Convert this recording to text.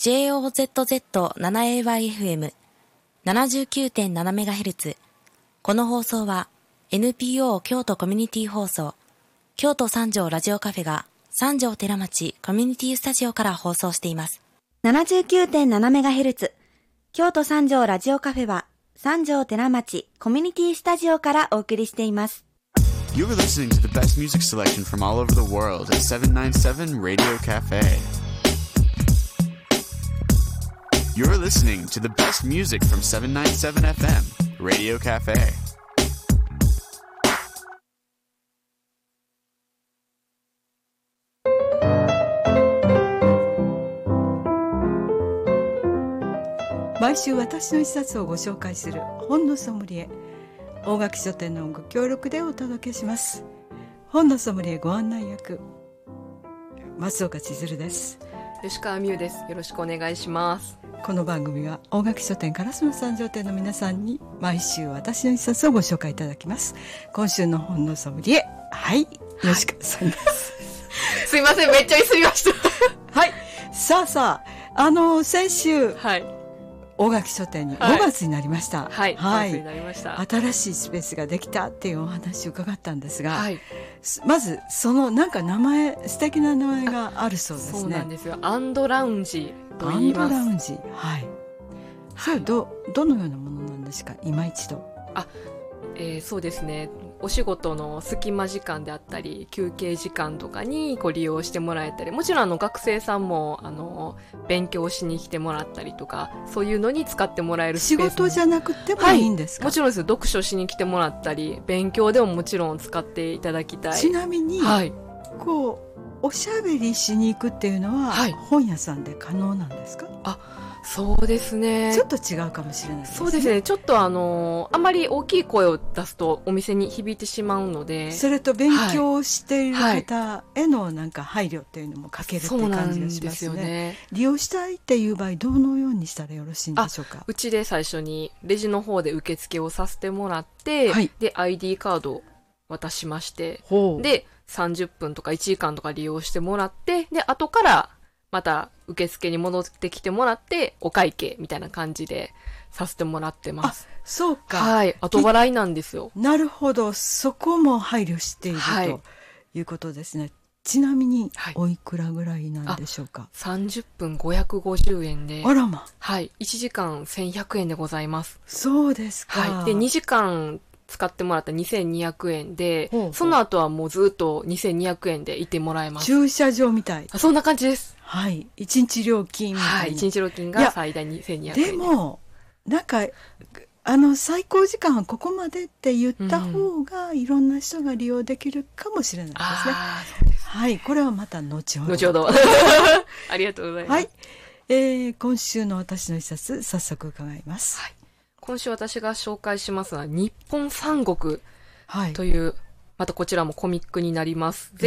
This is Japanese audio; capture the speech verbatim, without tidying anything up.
ジェイオーゼットゼットセブンエーワイエフエムななじゅうきゅうてんななメガヘルツ。この放送は エヌピーオー 京都コミュニティ放送、京都三条ラジオカフェが三条寺町コミュニティスタジオから放送しています。 ななじゅうきゅうてんななメガヘルツ、京都三条ラジオカフェは三条寺町コミュニティスタジオからお送りしています。 You're listening to the best music selection from all over the world at seven ninety-seven Radio Cafe. You're listening to the best music from seven ninety-sevenエフエムRadio Cafe. 毎週私の一冊をご紹介する本のソムリエ、大垣書店のご協力でお届けします。本のソムリエご案内役、松岡千鶴です。 吉川美優です。よろしくお願いします。 この番組は大垣書店烏丸三条店の皆さんに毎週私の一冊をご紹介いただきます。今週の本のソムリエ、はい、吉川さんです。 すいません、めっちゃ急ぎました。 はい、さあさあ、あの先週、 はい、 大垣書店にごがつになりました。 はい、はい、ごがつになりました。 新しいスペースができたっていうお話を伺ったんですが、 はい、 まずそのなんか名前、素敵な名前があるそうですね。 そうなんですよ。アンドラウンジと言います。 アンドラウンジ、はい。それはど、どのようなものなんですか、今一度。 あ、えー、そうですね。お仕事の隙間時間であったり休憩時間とかにご利用してもらえたり、もちろんあの学生さんもあの勉強しに来てもらったりとか、そういうのに使ってもらえるスペース。 仕事じゃなくてもいいんですか？ はい、もちろんです。読書しに来てもらったり、勉強でももちろん使っていただきたい。 ちなみに、はい、こうおしゃべりしに行くっていうのは、はい、本屋さんで可能なんですか？ あ、そうですね。 ちょっと違うかもしれないですね。 そうですね。ちょっとあのー、あまり大きい声を出すとお店に響いてしまうので。 それと勉強している方へのなんか配慮っていうのも欠けるっていう感じがしますね。そうなんですよね。利用したいっていう場合、どのようにしたらよろしいんでしょうか？ うちで最初にレジの方で受付をさせてもらって、はい、で アイディー カードを渡しまして、でさんじゅっぷんとかいちじかんとか利用してもらって、で後からまた受付に戻ってきてもらってお会計みたいな感じでさせてもらってます。 あ、そうか。 はい、後払いなんですよ。 なるほど、そこも配慮している、はい、ということですね。ちなみにおいくらぐらいなんでしょうか？はい、 さんじゅっぷんごひゃくごじゅうえんで。 あらま。 はい、いちじかんせんひゃくえんでございます。 そうですか。 はい、でにじかん使ってもらったにせんにひゃくえんで、ほうほう、その後はもうずっとにせんにひゃくえんでいてもらえます。 駐車場みたい。 あ、そんな感じです。 はい。いちにち料金みたいな。はい。 いちにち料金が最大にせんにひゃくえん。 でも、なんか、あの、最高時間はここまでって言った方が、うん、いろんな人が利用できるかもしれないですね。 あ、そうです。 はい。これはまた後ほど。 後ほど。ありがとうございます。 はい。えー、今週の私の一冊、早速伺います。はい。 今週私が紹介しますのは、日本三国という、はい、またこちらもコミックになります。